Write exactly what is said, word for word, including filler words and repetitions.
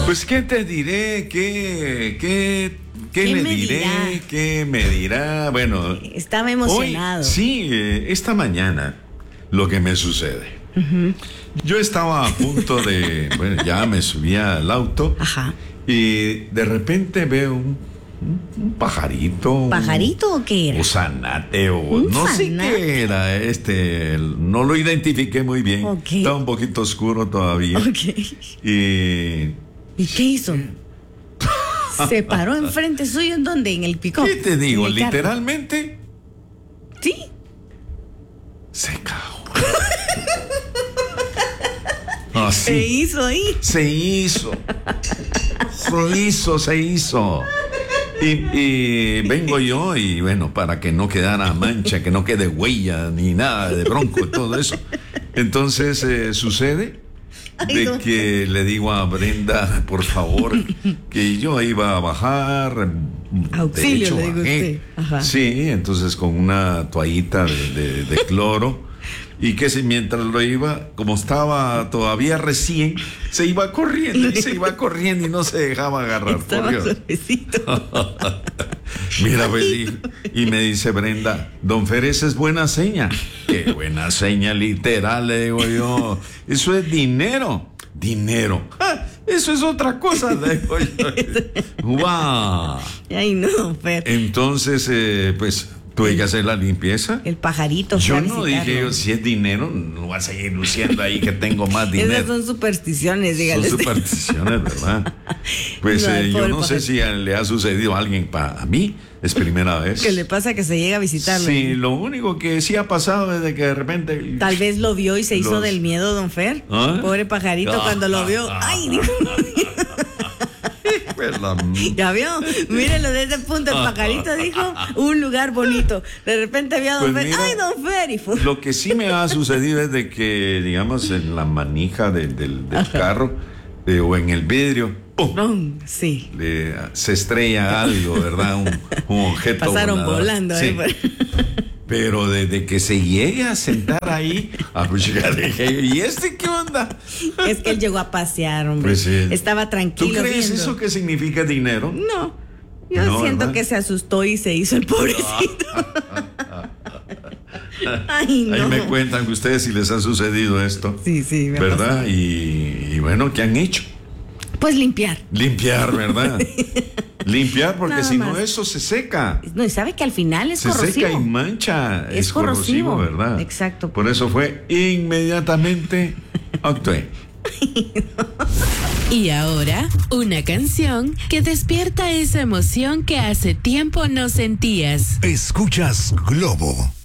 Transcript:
Pues, ¿qué te diré? ¿Qué, qué, qué, ¿Qué le me diré? dirá? ¿Qué me dirá? Bueno, Estaba emocionado. hoy, sí, eh, esta mañana, lo que me sucede. Uh-huh. Yo estaba a punto de, bueno, ya me subía al auto. Ajá. Y de repente veo un, un, un pajarito. ¿Pajarito un, o qué era? O zanate, o no zanate? sé qué era este. No lo identifiqué muy bien. Okay. Estaba un poquito oscuro todavía. Okay. Y. ¿Y qué hizo? ¿Se paró enfrente suyo en dónde? ¿En el pick-up? ¿Qué te digo? ¿En el carro? Literalmente. Sí. Se cagó. Así. Se hizo ahí. Se hizo. Se hizo, se hizo. Y, y vengo yo y bueno, para que no quedara mancha, que no quede huella ni nada de bronco, todo eso. Entonces eh, sucede de Ay, no. que le digo a Brenda, por favor, que yo iba a bajar. Auxilio, de hecho, le digo bajé. usted. Ajá. Sí, entonces con una toallita de, de, de cloro. Y que si mientras lo iba, como estaba todavía recién, se iba corriendo y se iba corriendo y no se dejaba agarrar. Estaba por Dios. suavecito. Mira, pues, y, y me dice Brenda, don Fer, esa es buena seña. Qué buena seña, literal, le digo yo. Eso es dinero. Dinero. Ah, eso es otra cosa, le digo yo. ¡Guau! Ay, no, Fer. Entonces, eh, pues, tuve que hacer la limpieza. El pajarito. Yo fue a no visitarlo. dije, yo, si es dinero, no vas a seguir luciendo ahí que tengo más Esas dinero. son supersticiones, dígale. Son usted. supersticiones, ¿verdad? Pues No, eh, yo pobre no sé pajarito. si a- le ha sucedido a alguien, para a mí es primera vez. ¿Qué le pasa que se llega a visitarlo? Sí, lo único que sí ha pasado es de que de repente... Tal vez lo vio y se hizo Los- del miedo, don Fer. ¿Ah? Pobre pajarito, cuando lo vio. ¡Ay, dijo! Pues la- ¿Ya vio? Mírenlo desde ese punto. El pajarito dijo un lugar bonito. De repente vio a don Pues Fer. mira, ¡Ay, don Fer! Y fue. Lo que sí me ha sucedido es de que, digamos, en la manija de- del, del carro eh, o en el vidrio, ¡pum! No, sí. Le- se estrella algo, ¿verdad? Un, un objeto Pasaron volador. volando. Sí. ¿eh? Por- Pero desde que se llegue a sentar ahí, a pues ya dije, ¿y este qué onda? Es que él llegó a pasear, hombre. Pues sí. Estaba ¿Tú tranquilo. crees viendo. eso que significa dinero? No. Yo No, siento ¿verdad? que se asustó y se hizo el pobrecito. Ay, no. Ahí me cuentan ustedes si les ha sucedido esto. Sí, sí, me ha ¿Verdad? pasado. Y, y bueno, ¿qué han hecho? Pues limpiar. Limpiar, ¿verdad? Limpiar, porque Nada si no más. eso se seca. No, y sabe que al final es Se corrosivo. seca y mancha. Es Es, corrosivo, corrosivo, ¿verdad? exacto. Por eso fue inmediatamente actué. Y ahora, una canción que despierta esa emoción que hace tiempo no sentías. Escuchas Globo.